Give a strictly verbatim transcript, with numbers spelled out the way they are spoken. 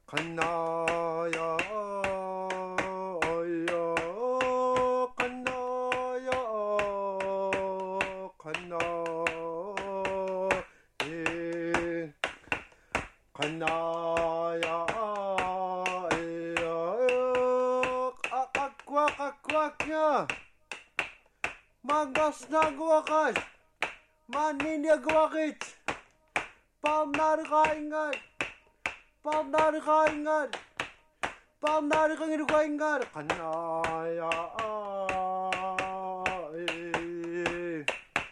간나야 어여 간나야 간나 예 간나야 어여 아까꽉 아까꽉야 mangas na guwakas maninya guwakit pam narikaingan pam narikaingan pam narikaingan kanaya